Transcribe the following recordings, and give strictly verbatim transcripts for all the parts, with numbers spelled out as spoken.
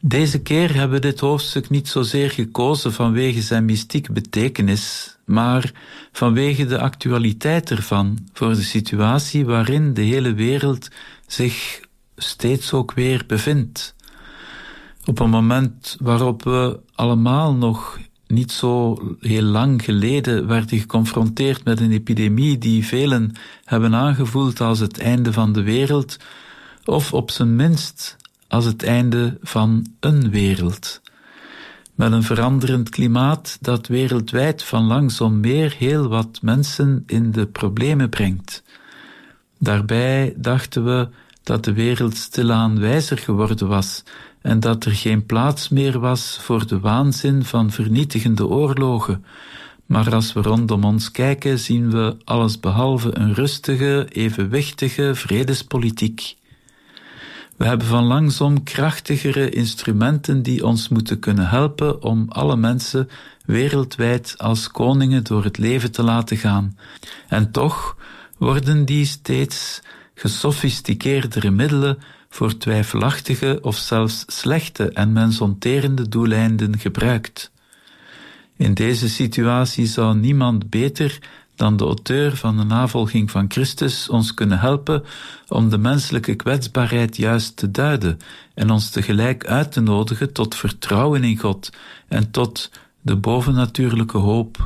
Deze keer hebben we dit hoofdstuk niet zozeer gekozen vanwege zijn mystieke betekenis, maar vanwege de actualiteit ervan voor de situatie waarin de hele wereld zich steeds ook weer bevindt. Op een moment waarop we allemaal nog niet zo heel lang geleden werden geconfronteerd met een epidemie die velen hebben aangevoeld als het einde van de wereld, of op zijn minst als het einde van een wereld. Met een veranderend klimaat dat wereldwijd van langs om meer heel wat mensen in de problemen brengt. Daarbij dachten we dat de wereld stilaan wijzer geworden was en dat er geen plaats meer was voor de waanzin van vernietigende oorlogen. Maar als we rondom ons kijken, zien we allesbehalve een rustige, evenwichtige vredespolitiek. We hebben van langsom krachtigere instrumenten die ons moeten kunnen helpen om alle mensen wereldwijd als koningen door het leven te laten gaan. En toch worden die steeds gesofisticeerdere middelen voor twijfelachtige of zelfs slechte en mensonterende doeleinden gebruikt. In deze situatie zou niemand beter dan de auteur van de navolging van Christus ons kunnen helpen om de menselijke kwetsbaarheid juist te duiden en ons tegelijk uit te nodigen tot vertrouwen in God en tot de bovennatuurlijke hoop.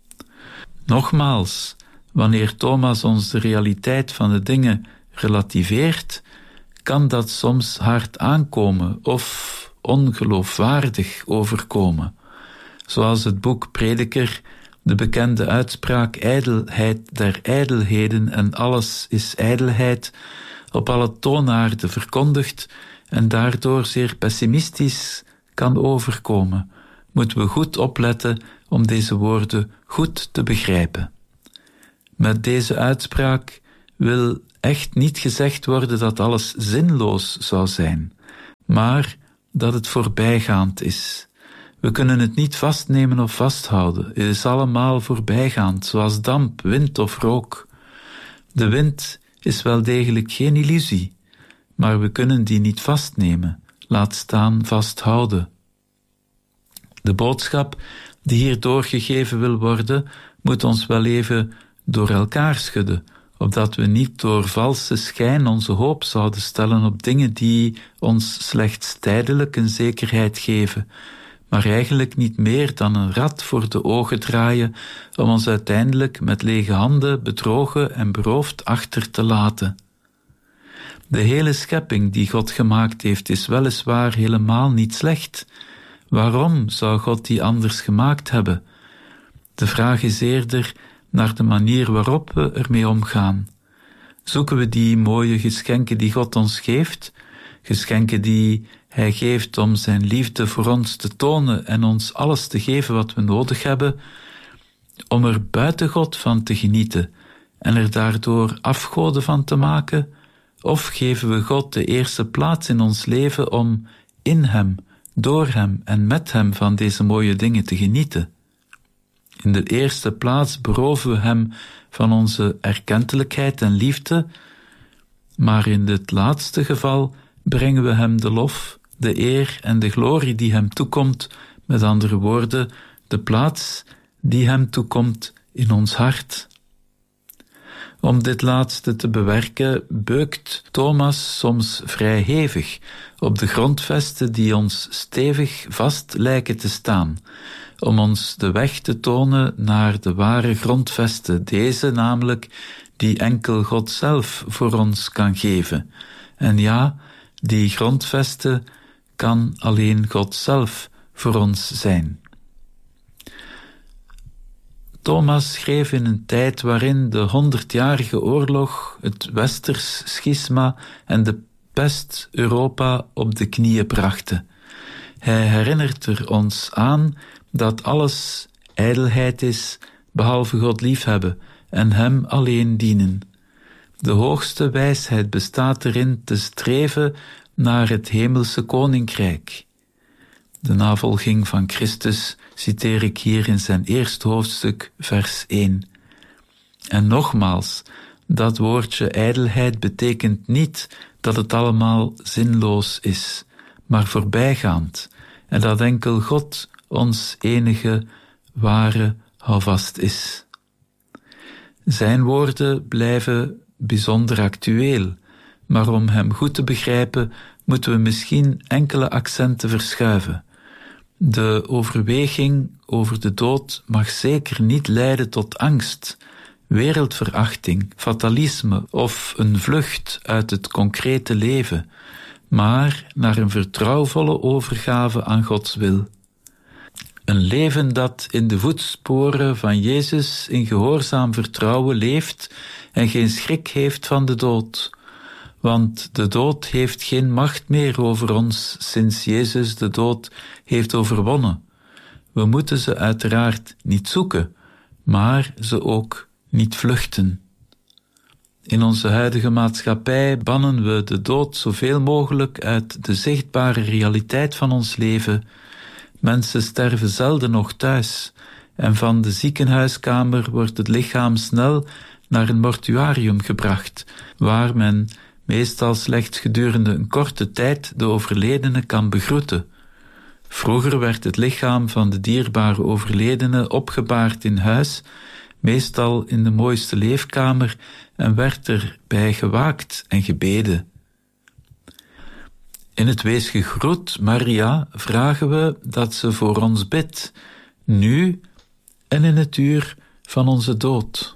Nogmaals, wanneer Thomas ons de realiteit van de dingen relativeert, kan dat soms hard aankomen of ongeloofwaardig overkomen. Zoals het boek Prediker de bekende uitspraak ijdelheid der ijdelheden en alles is ijdelheid op alle toonaarden verkondigt en daardoor zeer pessimistisch kan overkomen, moeten we goed opletten om deze woorden goed te begrijpen. Met deze uitspraak wil echt niet gezegd worden dat alles zinloos zou zijn, maar dat het voorbijgaand is. We kunnen het niet vastnemen of vasthouden. Het is allemaal voorbijgaand, zoals damp, wind of rook. De wind is wel degelijk geen illusie, maar we kunnen die niet vastnemen, laat staan vasthouden. De boodschap die hier doorgegeven wil worden, moet ons wel even door elkaar schudden, opdat we niet door valse schijn onze hoop zouden stellen op dingen die ons slechts tijdelijk een zekerheid geven, maar eigenlijk niet meer dan een rad voor de ogen draaien om ons uiteindelijk met lege handen bedrogen en beroofd achter te laten. De hele schepping die God gemaakt heeft is weliswaar helemaal niet slecht. Waarom zou God die anders gemaakt hebben? De vraag is eerder naar de manier waarop we ermee omgaan. Zoeken we die mooie geschenken die God ons geeft, geschenken die Hij geeft om zijn liefde voor ons te tonen en ons alles te geven wat we nodig hebben, om er buiten God van te genieten en er daardoor afgoden van te maken, of geven we God de eerste plaats in ons leven om in Hem, door Hem en met Hem van deze mooie dingen te genieten? In de eerste plaats beroven we Hem van onze erkentelijkheid en liefde, maar in dit laatste geval brengen we Hem de lof, de eer en de glorie die Hem toekomt, met andere woorden, de plaats die Hem toekomt in ons hart. Om dit laatste te bewerken, beukt Thomas soms vrij hevig op de grondvesten die ons stevig vast lijken te staan, om ons de weg te tonen naar de ware grondvesten, deze namelijk die enkel God zelf voor ons kan geven. En ja, die grondvesten kan alleen God zelf voor ons zijn. Thomas schreef in een tijd waarin de honderdjarige oorlog, het Westers schisma en de pest Europa op de knieën brachten. Hij herinnert er ons aan dat alles ijdelheid is, behalve God liefhebben en Hem alleen dienen. De hoogste wijsheid bestaat erin te streven naar het hemelse koninkrijk. De navolging van Christus citeer ik hier in zijn eerste hoofdstuk, vers één. En nogmaals, dat woordje ijdelheid betekent niet dat het allemaal zinloos is, maar voorbijgaand, en dat enkel God ons enige ware houvast is. Zijn woorden blijven bijzonder actueel, maar om hem goed te begrijpen moeten we misschien enkele accenten verschuiven. De overweging over de dood mag zeker niet leiden tot angst, wereldverachting, fatalisme of een vlucht uit het concrete leven, maar naar een vertrouwvolle overgave aan Gods wil. Een leven dat in de voetsporen van Jezus in gehoorzaam vertrouwen leeft en geen schrik heeft van de dood. Want de dood heeft geen macht meer over ons sinds Jezus de dood heeft overwonnen. We moeten ze uiteraard niet zoeken, maar ze ook niet vluchten. In onze huidige maatschappij bannen we de dood zoveel mogelijk uit de zichtbare realiteit van ons leven. Mensen sterven zelden nog thuis en van de ziekenhuiskamer wordt het lichaam snel naar een mortuarium gebracht, waar men meestal slechts gedurende een korte tijd de overledene kan begroeten. Vroeger werd het lichaam van de dierbare overledene opgebaard in huis, meestal in de mooiste leefkamer, en werd erbij gewaakt en gebeden. In het Wees gegroet, Maria, vragen we dat ze voor ons bidt, nu en in het uur van onze dood.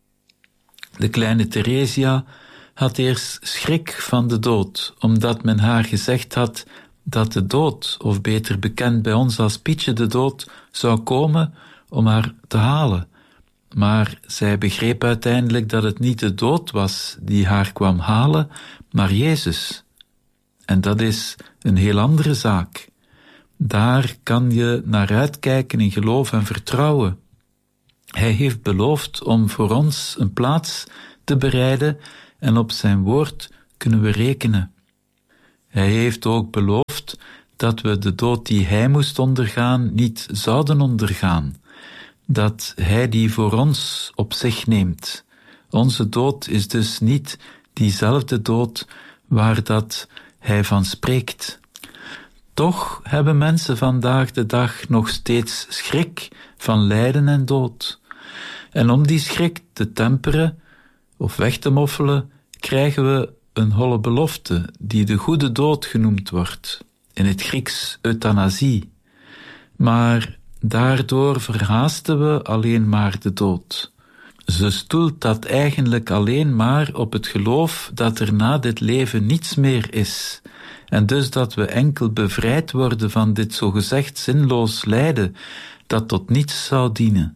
De kleine Theresia had eerst schrik van de dood, omdat men haar gezegd had dat de dood, of beter bekend bij ons als Pietje de dood, zou komen om haar te halen. Maar zij begreep uiteindelijk dat het niet de dood was die haar kwam halen, maar Jezus. En dat is een heel andere zaak. Daar kan je naar uitkijken in geloof en vertrouwen. Hij heeft beloofd om voor ons een plaats te bereiden en op zijn woord kunnen we rekenen. Hij heeft ook beloofd dat we de dood die hij moest ondergaan niet zouden ondergaan, dat hij die voor ons op zich neemt. Onze dood is dus niet diezelfde dood waar dat hij van spreekt. Toch hebben mensen vandaag de dag nog steeds schrik van lijden en dood. En om die schrik te temperen of weg te moffelen, krijgen we een holle belofte die de goede dood genoemd wordt, in het Grieks euthanasie. Maar daardoor verhaasten we alleen maar de dood. Ze stoelt dat eigenlijk alleen maar op het geloof dat er na dit leven niets meer is, en dus dat we enkel bevrijd worden van dit zogezegd zinloos lijden, dat tot niets zou dienen.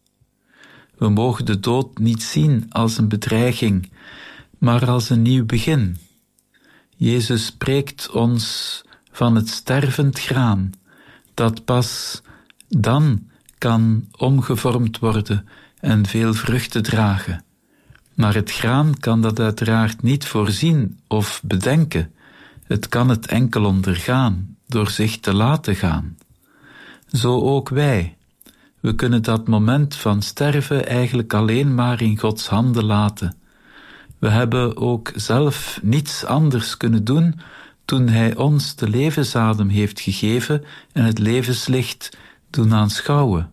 We mogen de dood niet zien als een bedreiging, maar als een nieuw begin. Jezus spreekt ons van het stervend graan, dat pas dan kan omgevormd worden en veel vruchten dragen. Maar het graan kan dat uiteraard niet voorzien of bedenken. Het kan het enkel ondergaan, door zich te laten gaan. Zo ook wij. We kunnen dat moment van sterven eigenlijk alleen maar in Gods handen laten. We hebben ook zelf niets anders kunnen doen toen Hij ons de levensadem heeft gegeven en het levenslicht doen aanschouwen.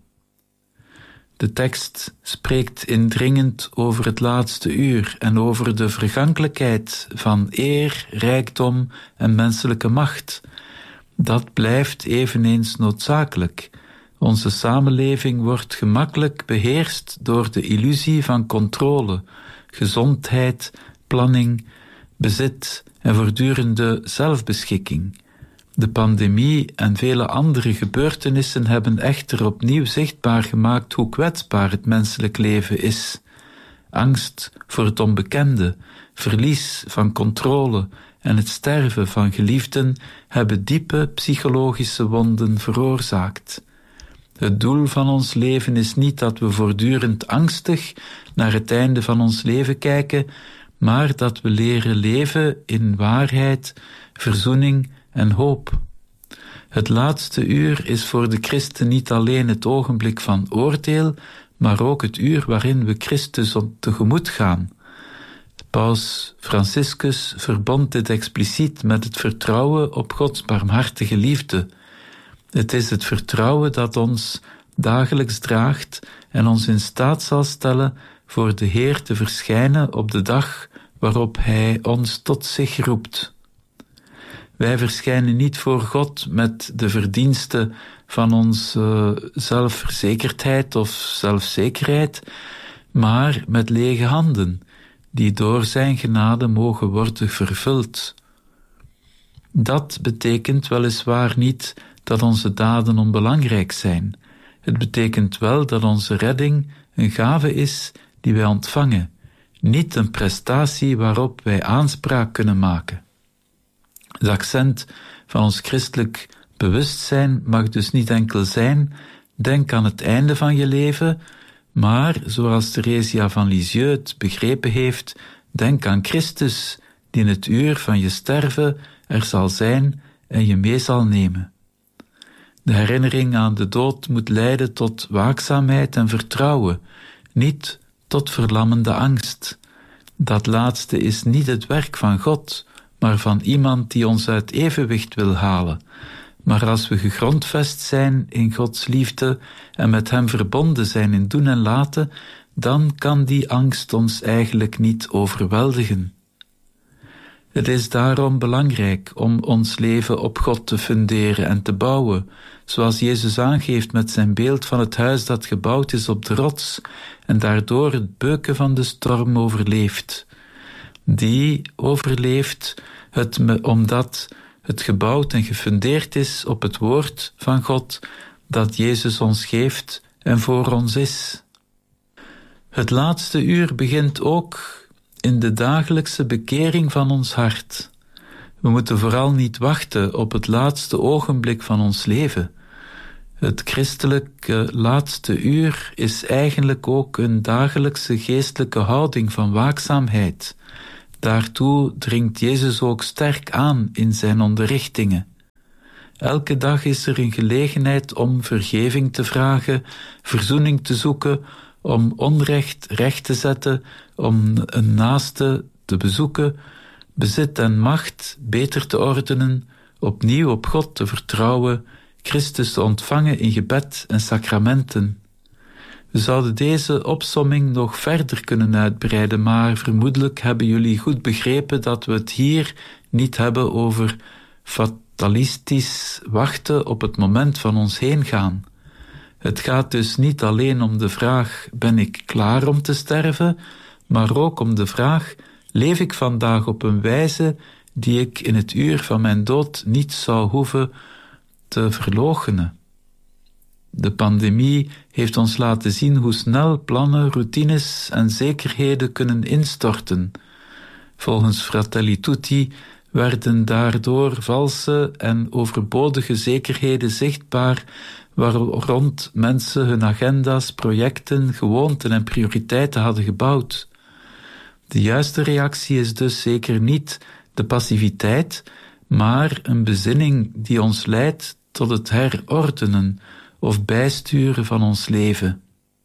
De tekst spreekt indringend over het laatste uur en over de vergankelijkheid van eer, rijkdom en menselijke macht. Dat blijft eveneens noodzakelijk. Onze samenleving wordt gemakkelijk beheerst door de illusie van controle, gezondheid, planning, bezit en voortdurende zelfbeschikking. De pandemie en vele andere gebeurtenissen hebben echter opnieuw zichtbaar gemaakt hoe kwetsbaar het menselijk leven is. Angst voor het onbekende, verlies van controle en het sterven van geliefden hebben diepe psychologische wonden veroorzaakt. Het doel van ons leven is niet dat we voortdurend angstig naar het einde van ons leven kijken, maar dat we leren leven in waarheid, verzoening en hoop. Het laatste uur is voor de christen niet alleen het ogenblik van oordeel, maar ook het uur waarin we Christus tegemoet gaan. Paus Franciscus verbond dit expliciet met het vertrouwen op Gods barmhartige liefde. Het is het vertrouwen dat ons dagelijks draagt en ons in staat zal stellen voor de Heer te verschijnen op de dag waarop Hij ons tot zich roept. Wij verschijnen niet voor God met de verdiensten van onze zelfverzekerdheid of zelfzekerheid, maar met lege handen, die door zijn genade mogen worden vervuld. Dat betekent weliswaar niet dat onze daden onbelangrijk zijn. Het betekent wel dat onze redding een gave is die wij ontvangen, niet een prestatie waarop wij aanspraak kunnen maken. Het accent van ons christelijk bewustzijn mag dus niet enkel zijn: denk aan het einde van je leven, maar, zoals Theresia van Lisieux het begrepen heeft, denk aan Christus, die in het uur van je sterven er zal zijn en je mee zal nemen. De herinnering aan de dood moet leiden tot waakzaamheid en vertrouwen, niet tot verlammende angst. Dat laatste is niet het werk van God, maar van iemand die ons uit evenwicht wil halen. Maar als we gegrondvest zijn in Gods liefde en met Hem verbonden zijn in doen en laten, dan kan die angst ons eigenlijk niet overweldigen. Het is daarom belangrijk om ons leven op God te funderen en te bouwen, zoals Jezus aangeeft met zijn beeld van het huis dat gebouwd is op de rots en daardoor het beuken van de storm overleeft. Die overleeft het omdat het gebouwd en gefundeerd is op het woord van God dat Jezus ons geeft en voor ons is. Het laatste uur begint ook in de dagelijkse bekering van ons hart. We moeten vooral niet wachten op het laatste ogenblik van ons leven. Het christelijke laatste uur is eigenlijk ook een dagelijkse geestelijke houding van waakzaamheid. Daartoe dringt Jezus ook sterk aan in zijn onderrichtingen. Elke dag is er een gelegenheid om vergeving te vragen, verzoening te zoeken, om onrecht recht te zetten, om een naaste te bezoeken, bezit en macht beter te ordenen, opnieuw op God te vertrouwen, Christus te ontvangen in gebed en sacramenten. We zouden deze opsomming nog verder kunnen uitbreiden, maar vermoedelijk hebben jullie goed begrepen dat we het hier niet hebben over fatalistisch wachten op het moment van ons heen gaan. Het gaat dus niet alleen om de vraag: ben ik klaar om te sterven? Maar ook om de vraag: leef ik vandaag op een wijze die ik in het uur van mijn dood niet zou hoeven te verloochenen? De pandemie heeft ons laten zien hoe snel plannen, routines en zekerheden kunnen instorten. Volgens Fratelli Tutti werden daardoor valse en overbodige zekerheden zichtbaar, waar rond mensen hun agenda's, projecten, gewoonten en prioriteiten hadden gebouwd. De juiste reactie is dus zeker niet de passiviteit, maar een bezinning die ons leidt tot het herordenen of bijsturen van ons leven.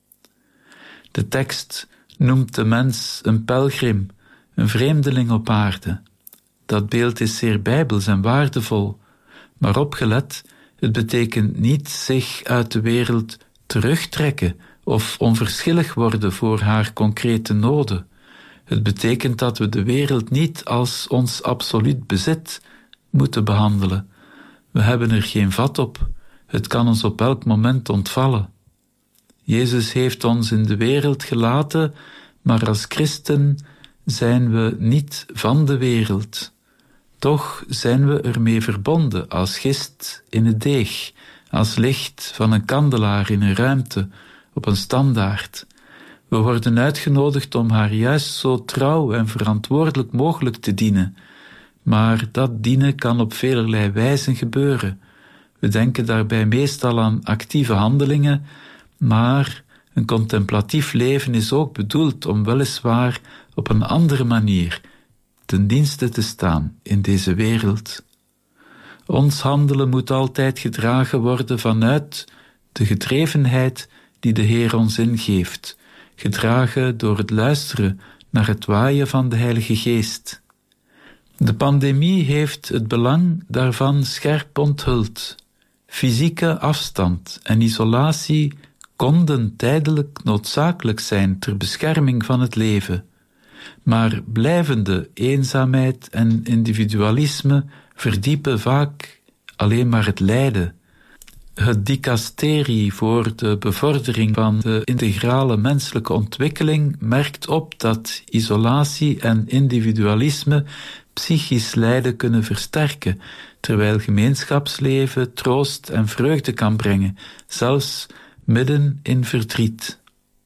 De tekst noemt de mens een pelgrim, een vreemdeling op aarde. Dat beeld is zeer bijbels en waardevol, maar opgelet, het betekent niet zich uit de wereld terugtrekken of onverschillig worden voor haar concrete noden. Het betekent dat we de wereld niet als ons absoluut bezit moeten behandelen. We hebben er geen vat op. Het kan ons op elk moment ontvallen. Jezus heeft ons in de wereld gelaten, maar als christen zijn we niet van de wereld. Toch zijn we ermee verbonden als gist in het deeg, als licht van een kandelaar in een ruimte, op een standaard. We worden uitgenodigd om haar juist zo trouw en verantwoordelijk mogelijk te dienen. Maar dat dienen kan op velerlei wijzen gebeuren. We denken daarbij meestal aan actieve handelingen, maar een contemplatief leven is ook bedoeld om weliswaar op een andere manier ten dienste te staan in deze wereld. Ons handelen moet altijd gedragen worden vanuit de gedrevenheid die de Heer ons ingeeft, gedragen door het luisteren naar het waaien van de Heilige Geest. De pandemie heeft het belang daarvan scherp onthuld. Fysieke afstand en isolatie konden tijdelijk noodzakelijk zijn ter bescherming van het leven, maar blijvende eenzaamheid en individualisme verdiepen vaak alleen maar het lijden. Het dicasterie voor de bevordering van de integrale menselijke ontwikkeling merkt op dat isolatie en individualisme psychisch lijden kunnen versterken, terwijl gemeenschapsleven troost en vreugde kan brengen, zelfs midden in verdriet.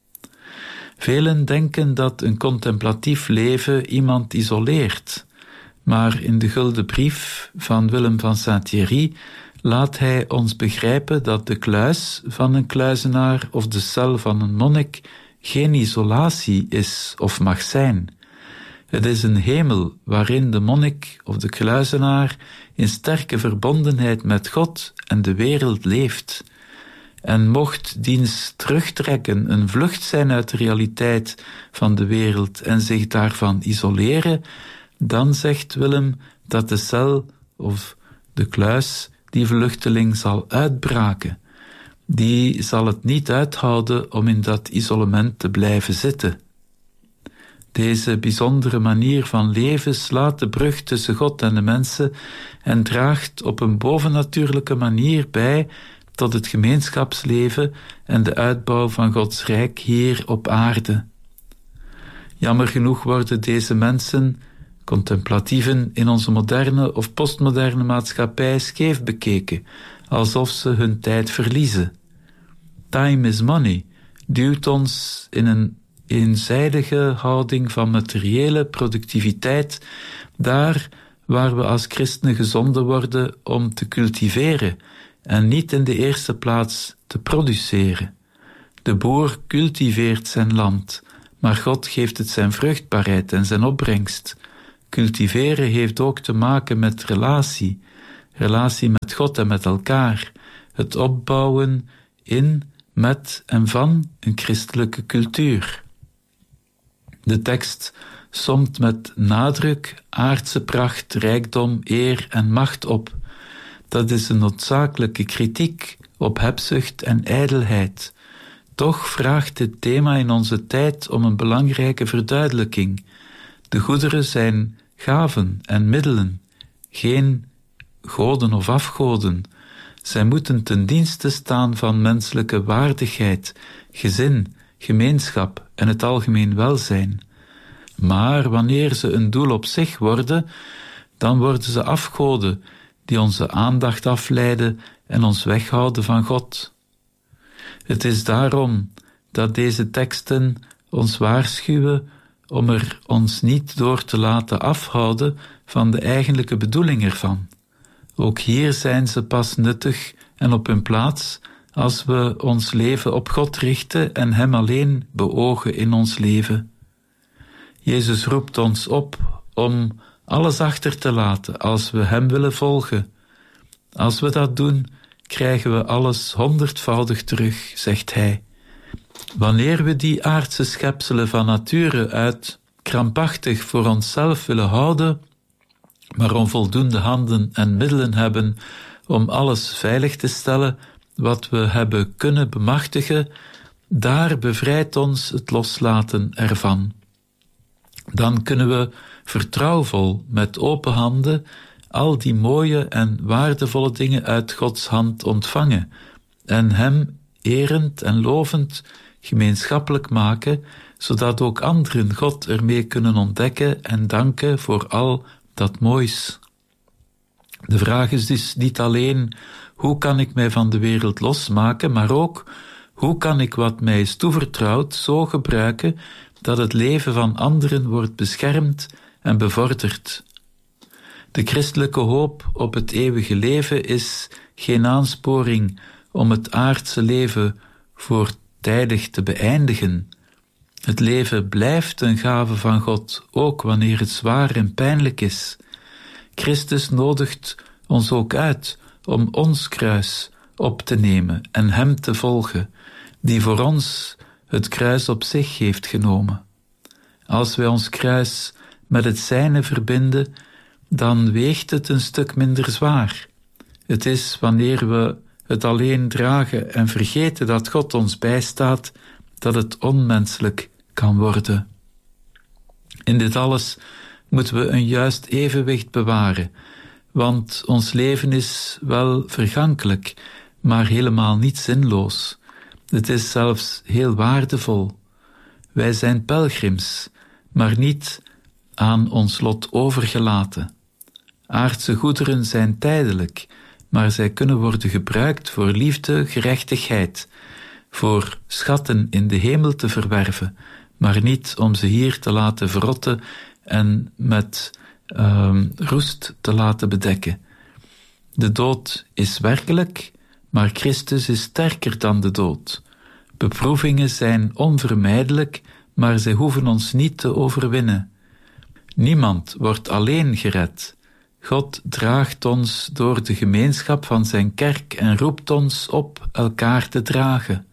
Velen denken dat een contemplatief leven iemand isoleert, maar in de Gulden Brief van Willem van Saint-Thierry laat hij ons begrijpen dat de kluis van een kluizenaar of de cel van een monnik geen isolatie is of mag zijn. Het is een hemel waarin de monnik of de kluizenaar in sterke verbondenheid met God en de wereld leeft. En mocht diens terugtrekken een vlucht zijn uit de realiteit van de wereld en zich daarvan isoleren, dan zegt Willem dat de cel of de kluis die vluchteling zal uitbraken. Die zal het niet uithouden om in dat isolement te blijven zitten. Deze bijzondere manier van leven slaat de brug tussen God en de mensen en draagt op een bovennatuurlijke manier bij tot het gemeenschapsleven en de uitbouw van Gods rijk hier op aarde. Jammer genoeg worden deze mensen, contemplatieven, in onze moderne of postmoderne maatschappij scheef bekeken, alsof ze hun tijd verliezen. Time is money duwt ons in een eenzijdige houding van materiële productiviteit, daar waar we als christenen gezonden worden om te cultiveren en niet in de eerste plaats te produceren. De boer cultiveert zijn land, maar God geeft het zijn vruchtbaarheid en zijn opbrengst. Cultiveren heeft ook te maken met relatie, relatie met God en met elkaar, het opbouwen in, met en van een christelijke cultuur. De tekst somt met nadruk aardse pracht, rijkdom, eer en macht op. Dat is een noodzakelijke kritiek op hebzucht en ijdelheid. Toch vraagt dit thema in onze tijd om een belangrijke verduidelijking. De goederen zijn gaven en middelen, geen goden of afgoden. Zij moeten ten dienste staan van menselijke waardigheid, gezin, gemeenschap en het algemeen welzijn. Maar wanneer ze een doel op zich worden, dan worden ze afgoden die onze aandacht afleiden en ons weghouden van God. Het is daarom dat deze teksten ons waarschuwen om er ons niet door te laten afhouden van de eigenlijke bedoeling ervan. Ook hier zijn ze pas nuttig en op hun plaats als we ons leven op God richten en Hem alleen beogen in ons leven. Jezus roept ons op om alles achter te laten als we Hem willen volgen. Als we dat doen, krijgen we alles honderdvoudig terug, zegt Hij. Wanneer we die aardse schepselen van nature uit krampachtig voor onszelf willen houden, maar onvoldoende handen en middelen hebben om alles veilig te stellen wat we hebben kunnen bemachtigen, daar bevrijdt ons het loslaten ervan. Dan kunnen we vertrouwvol met open handen al die mooie en waardevolle dingen uit Gods hand ontvangen en Hem erend en lovend gemeenschappelijk maken, zodat ook anderen God ermee kunnen ontdekken en danken voor al dat moois. De vraag is dus niet alleen hoe kan ik mij van de wereld losmaken, maar ook hoe kan ik wat mij is toevertrouwd zo gebruiken dat het leven van anderen wordt beschermd en bevorderd. De christelijke hoop op het eeuwige leven is geen aansporing om het aardse leven voortijdig te beëindigen. Het leven blijft een gave van God, ook wanneer het zwaar en pijnlijk is. Christus nodigt ons ook uit om ons kruis op te nemen en Hem te volgen, die voor ons het kruis op zich heeft genomen. Als wij ons kruis met het zijne verbinden, dan weegt het een stuk minder zwaar. Het is wanneer we het alleen dragen en vergeten dat God ons bijstaat, dat het onmenselijk kan worden. In dit alles moeten we een juist evenwicht bewaren, want ons leven is wel vergankelijk, maar helemaal niet zinloos. Het is zelfs heel waardevol. Wij zijn pelgrims, maar niet aan ons lot overgelaten. Aardse goederen zijn tijdelijk, maar zij kunnen worden gebruikt voor liefde, gerechtigheid, voor schatten in de hemel te verwerven, maar niet om ze hier te laten verrotten en met uh, roest te laten bedekken. De dood is werkelijk, maar Christus is sterker dan de dood. Beproevingen zijn onvermijdelijk, maar zij hoeven ons niet te overwinnen. Niemand wordt alleen gered. God draagt ons door de gemeenschap van zijn kerk en roept ons op elkaar te dragen.